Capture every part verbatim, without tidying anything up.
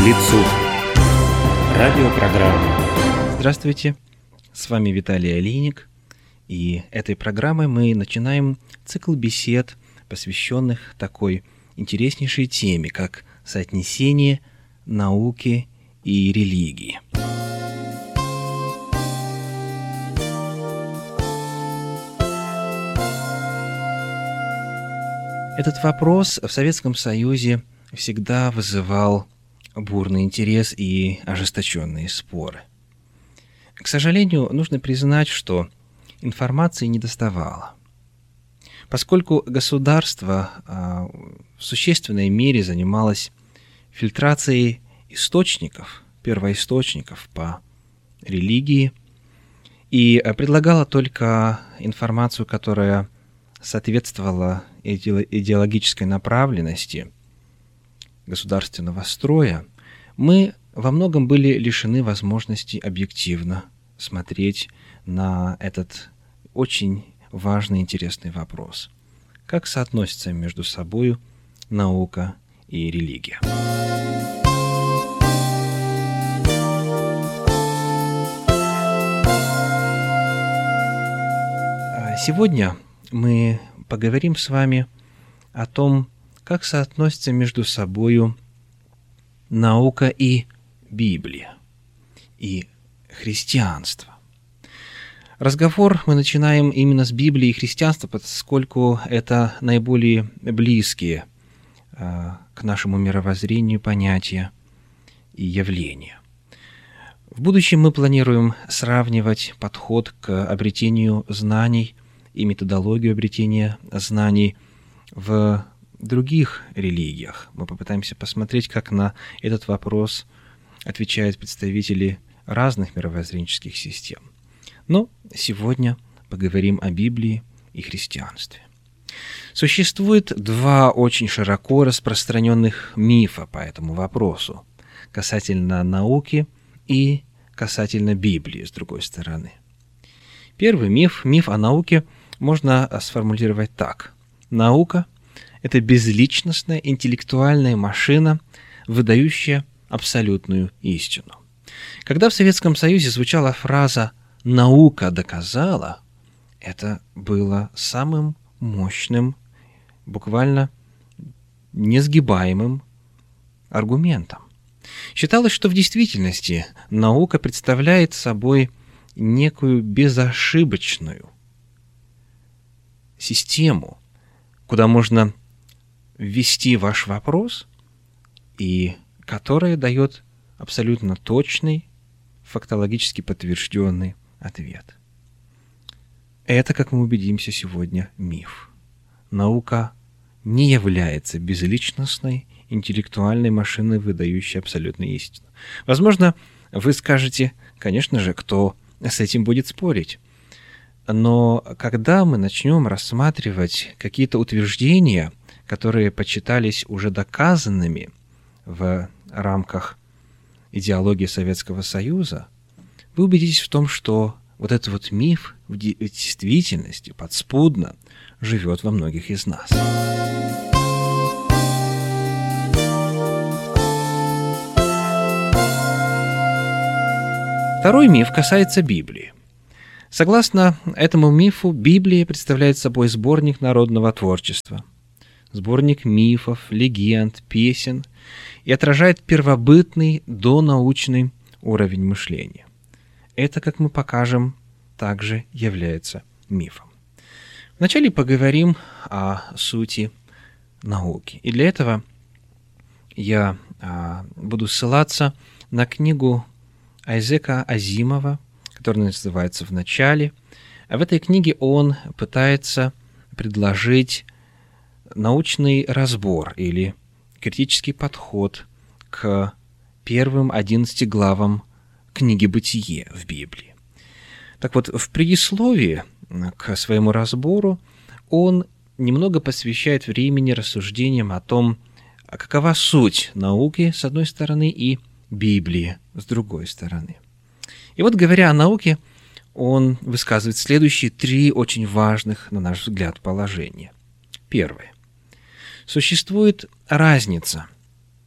лицу». Радиопрограмма. Здравствуйте, с вами Виталий Алиник, и этой программой мы начинаем цикл бесед, посвященных такой интереснейшей теме, как соотнесение науки и религии. Этот вопрос в Советском Союзе всегда вызывал бурный интерес и ожесточенные споры. К сожалению, нужно признать, что информации недоставало. Поскольку государство а, в существенной мере занималось фильтрацией источников, первоисточников по религии, и предлагало только информацию, которая соответствовала идеологической направленности государственного строя, мы во многом были лишены возможности объективно смотреть на этот очень важный и интересный вопрос. Как соотносятся между собой наука и религия? Сегодня мы поговорим с вами о том, как соотносятся между собой наука и Библия, и христианство. Разговор мы начинаем именно с Библии и христианства, поскольку это наиболее близкие э, к нашему мировоззрению понятия и явления. В будущем мы планируем сравнивать подход к обретению знаний и методологию обретения знаний в других религиях. Мы попытаемся посмотреть, как на этот вопрос отвечают представители разных мировоззренческих систем. Но сегодня поговорим о Библии и христианстве. Существует два очень широко распространенных мифа по этому вопросу касательно науки и касательно Библии, с другой стороны. Первый миф, миф о науке, можно сформулировать так. Наука — это безличностная интеллектуальная машина, выдающая абсолютную истину. Когда в Советском Союзе звучала фраза «наука доказала», это было самым мощным, буквально несгибаемым аргументом. Считалось, что в действительности наука представляет собой некую безошибочную систему, куда можно ввести ваш вопрос, и которая дает абсолютно точный, фактологически подтвержденный ответ. Это, как мы убедимся сегодня, миф. Наука не является безличностной, интеллектуальной машиной, выдающей абсолютную истину. Возможно, вы скажете, конечно же, кто с этим будет спорить. Но когда мы начнем рассматривать какие-то утверждения, которые почитались уже доказанными в рамках идеологии Советского Союза, вы убедитесь в том, что вот этот вот миф в действительности подспудно живет во многих из нас. Второй миф касается Библии. Согласно этому мифу, Библия представляет собой сборник народного творчества, сборник мифов, легенд, песен и отражает первобытный донаучный уровень мышления. Это, как мы покажем, также является мифом. Вначале поговорим о сути науки. И для этого я а, буду ссылаться на книгу Айзека Азимова, которая называется «В начале». А в этой книге он пытается предложить научный разбор или критический подход к первым одиннадцати главам книги «Бытие» в Библии. Так вот, в предисловии к своему разбору он немного посвящает времени рассуждениям о том, какова суть науки, с одной стороны, и Библии, с другой стороны. И вот, говоря о науке, он высказывает следующие три очень важных, на наш взгляд, положения. Первое. Существует разница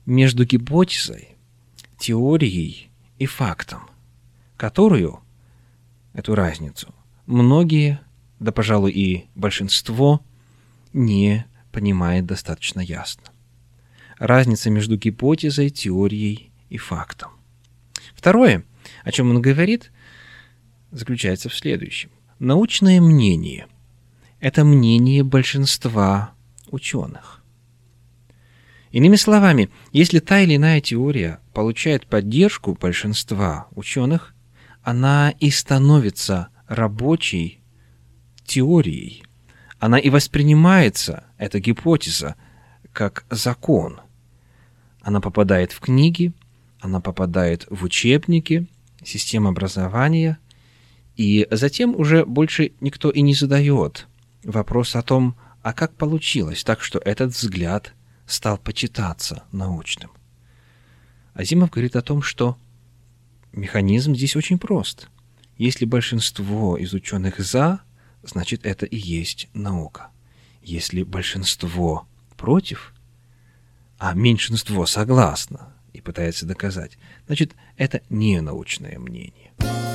между гипотезой, теорией и фактом, которую, эту разницу, многие, да, пожалуй, и большинство, не понимает достаточно ясно. Разница между гипотезой, теорией и фактом. Второе, о чем он говорит, заключается в следующем. Научное мнение – это мнение большинства ученых. Иными словами, если та или иная теория получает поддержку большинства ученых, она и становится рабочей теорией. Она и воспринимается, эта гипотеза, как закон. Она попадает в книги, она попадает в учебники, систему образования, и затем уже больше никто и не задает вопрос о том, а как получилось так, что этот взгляд стал почитаться научным. Азимов говорит о том, что механизм здесь очень прост. Если большинство из ученых «за», значит, это и есть наука. Если большинство против, а меньшинство согласно и пытается доказать, значит, это не научное мнение.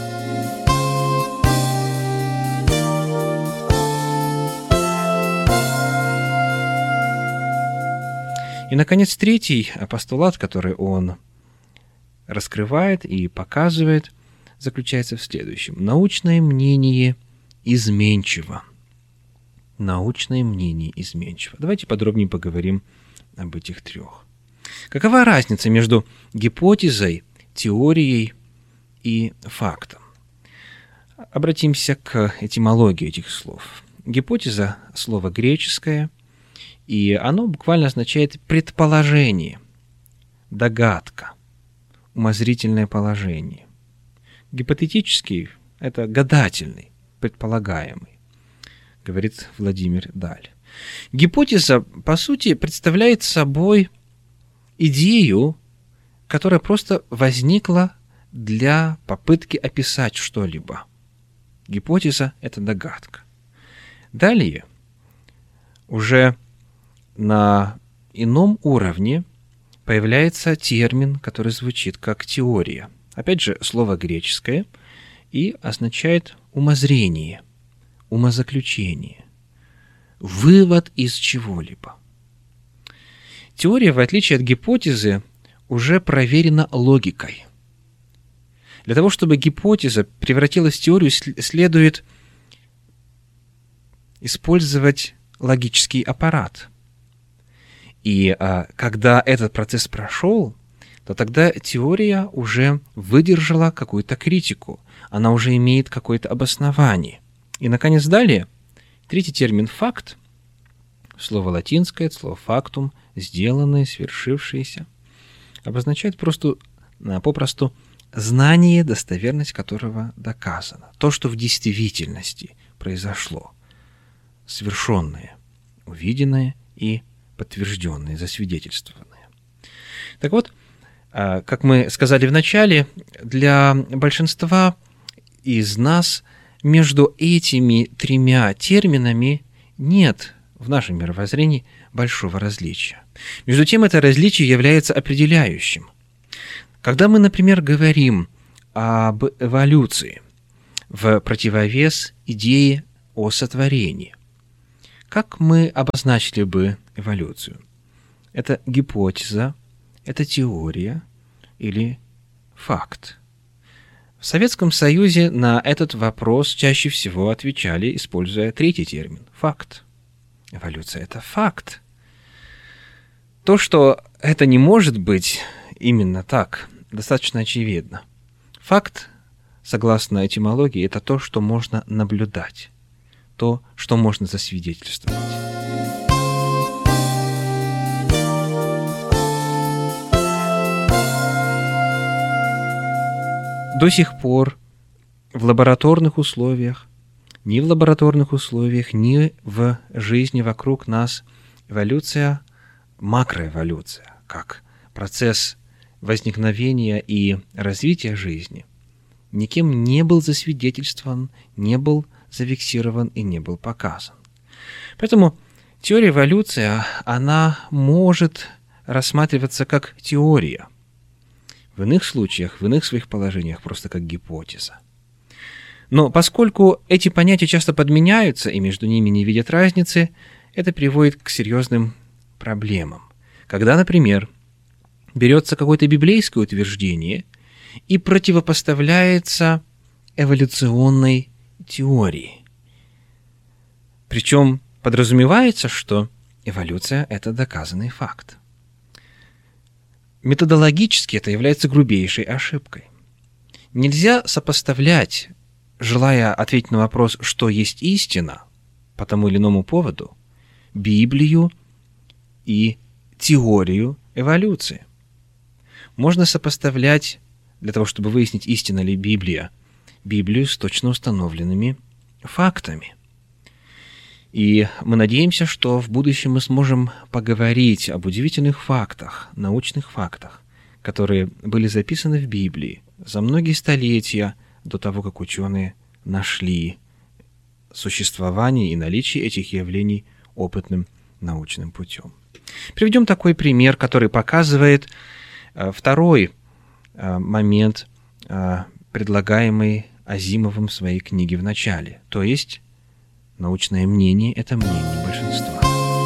И, наконец, третий постулат, который он раскрывает и показывает, заключается в следующем. Научное мнение изменчиво. Научное мнение изменчиво. Давайте подробнее поговорим об этих трех. Какова разница между гипотезой, теорией и фактом? Обратимся к этимологии этих слов. Гипотеза – слово греческое, и оно буквально означает предположение, догадка, умозрительное положение. Гипотетический – это гадательный, предполагаемый, говорит Владимир Даль. Гипотеза, по сути, представляет собой идею, которая просто возникла для попытки описать что-либо. Гипотеза – это догадка. Далее, уже на ином уровне появляется термин, который звучит как теория. Опять же, слово греческое и означает умозрение, умозаключение, вывод из чего-либо. Теория, в отличие от гипотезы, уже проверена логикой. Для того, чтобы гипотеза превратилась в теорию, следует использовать логический аппарат. И а, когда этот процесс прошел, то тогда теория уже выдержала какую-то критику, она уже имеет какое-то обоснование. И, наконец, далее, третий термин «факт», слово латинское, слово «фактум», сделанное, свершившееся, обозначает просто, попросту знание, достоверность которого доказана. То, что в действительности произошло, совершенное, увиденное и подтвержденное, засвидетельствованное. Так вот, как мы сказали в начале, для большинства из нас между этими тремя терминами нет в нашем мировоззрении большого различия. Между тем, это различие является определяющим. Когда мы, например, говорим об эволюции в противовес идее о сотворении, как мы обозначили бы эволюцию? Это гипотеза, это теория или факт? В Советском Союзе на этот вопрос чаще всего отвечали, используя третий термин – факт. Эволюция – это факт. То, что это не может быть именно так, достаточно очевидно. Факт, согласно этимологии, это то, что можно наблюдать, то, что можно засвидетельствовать. До сих пор в лабораторных условиях, ни в лабораторных условиях, ни в жизни вокруг нас эволюция, макроэволюция, как процесс возникновения и развития жизни, никем не был засвидетельствован, не был зафиксирован и не был показан. Поэтому теория эволюции, она может рассматриваться как теория. В иных случаях, в иных своих положениях просто как гипотеза. Но поскольку эти понятия часто подменяются и между ними не видят разницы, это приводит к серьезным проблемам. Когда, например, берется какое-то библейское утверждение и противопоставляется эволюционной теории. Причем подразумевается, что эволюция – это доказанный факт. Методологически это является грубейшей ошибкой. Нельзя сопоставлять, желая ответить на вопрос, что есть истина по тому или иному поводу, Библию и теорию эволюции. Можно сопоставлять, для того, чтобы выяснить, истина ли Библия, Библию с точно установленными фактами. И мы надеемся, что в будущем мы сможем поговорить об удивительных фактах, научных фактах, которые были записаны в Библии за многие столетия до того, как ученые нашли существование и наличие этих явлений опытным научным путем. Приведем такой пример, который показывает второй момент, предлагаемый Азимовым в своей книге в начале, то есть научное мнение – это мнение большинства.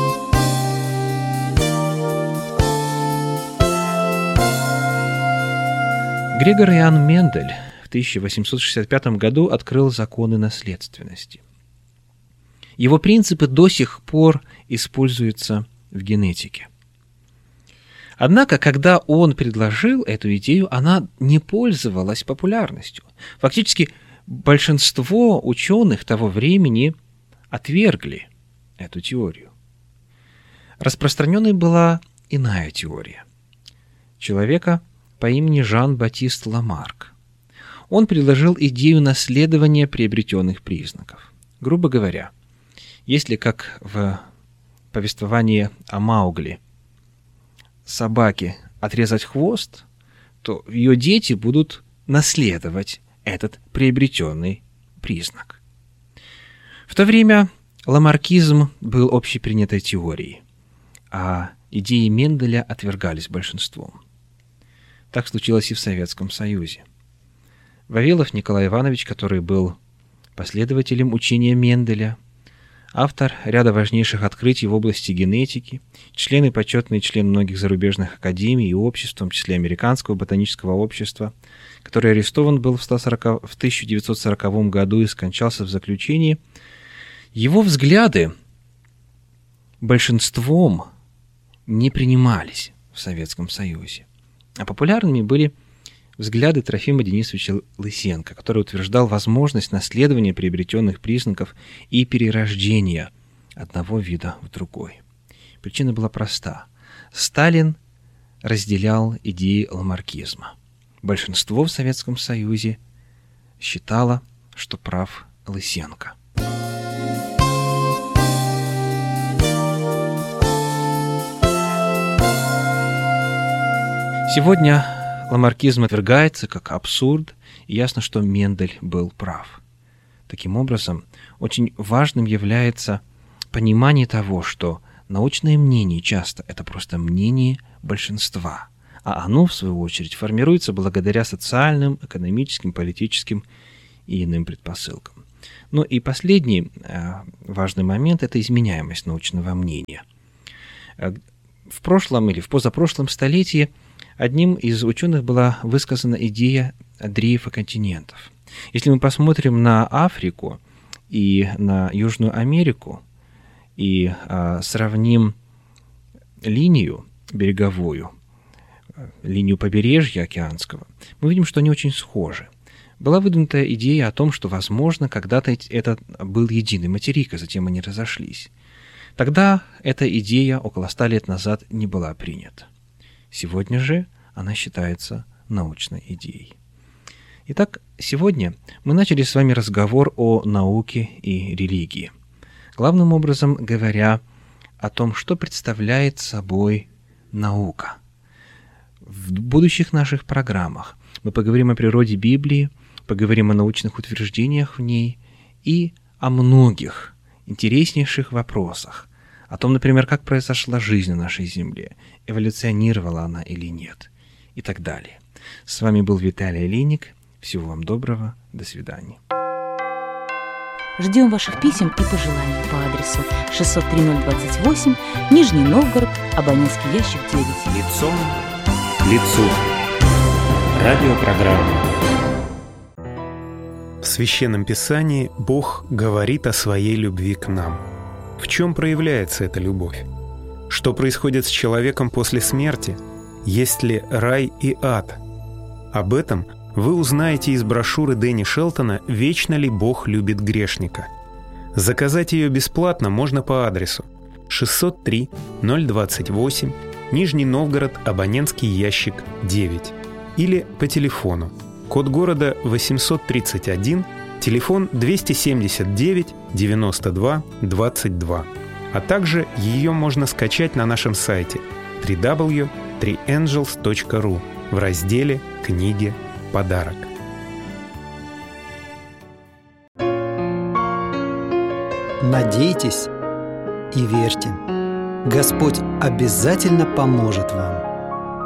Грегор Иоанн Мендель в тысяча восемьсот шестьдесят пятом году открыл законы наследственности. Его принципы до сих пор используются в генетике. Однако, когда он предложил эту идею, она не пользовалась популярностью. Фактически, большинство ученых того времени отвергли эту теорию. Распространенной была иная теория человека по имени Жан-Батист Ламарк. Он предложил идею наследования приобретенных признаков. Грубо говоря, если, как в повествовании о Маугли, собаке отрезать хвост, то ее дети будут наследовать этот приобретенный признак. В то время ламаркизм был общепринятой теорией, а идеи Менделя отвергались большинством. Так случилось и в Советском Союзе. Вавилов Николай Иванович, который был последователем учения Менделя, автор ряда важнейших открытий в области генетики, член и почетный член многих зарубежных академий и обществ, в том числе Американского ботанического общества, который арестован был в тысяча девятьсот сороковом году и скончался в заключении, его взгляды большинством не принимались в Советском Союзе. А популярными были взгляды Трофима Денисовича Лысенко, который утверждал возможность наследования приобретенных признаков и перерождения одного вида в другой. Причина была проста. Сталин разделял идеи ламаркизма. Большинство в Советском Союзе считало, что прав Лысенко. Сегодня ламаркизм отвергается как абсурд, и ясно, что Мендель был прав. Таким образом, очень важным является понимание того, что научное мнение часто это просто мнение большинства, а оно, в свою очередь, формируется благодаря социальным, экономическим, политическим и иным предпосылкам. Ну и последний э, важный момент – это изменяемость научного мнения. В прошлом или в позапрошлом столетии одним из ученых была высказана идея дрейфа континентов. Если мы посмотрим на Африку и на Южную Америку и а, сравним линию береговую, линию побережья океанского, мы видим, что они очень схожи. Была выдвинута идея о том, что, возможно, когда-то это был единый материк, а затем они разошлись. Тогда эта идея около ста лет назад не была принята. Сегодня же она считается научной идеей. Итак, сегодня мы начали с вами разговор о науке и религии. Главным образом говоря о том, что представляет собой наука. В будущих наших программах мы поговорим о природе Библии, поговорим о научных утверждениях в ней и о многих интереснейших вопросах, о том, например, как произошла жизнь на нашей Земле, эволюционировала она или нет, и так далее. С вами был Виталий Лейник. Всего вам доброго. До свидания. Ждем ваших писем и пожеланий по адресу шестьсот три ноль двадцать восемь, Нижний Новгород, абонентский ящик девять. Лицом к лицу. Радиопрограмма. В Священном Писании Бог говорит о своей любви к нам. В чем проявляется эта любовь? Что происходит с человеком после смерти? Есть ли рай и ад? Об этом вы узнаете из брошюры Дэнни Шелтона «Вечно ли Бог любит грешника?». Заказать ее бесплатно можно по адресу шестьсот три ноль двадцать восемь, Нижний Новгород, абонентский ящик девять, или по телефону, код города восемьсот тридцать один, телефон двести семьдесят девять девяносто два двадцать два. А также ее можно скачать на нашем сайте дабл ю дабл ю дабл ю точка три энджелс точка ру в разделе «Книги. Подарок». Надейтесь и верьте. Господь обязательно поможет вам.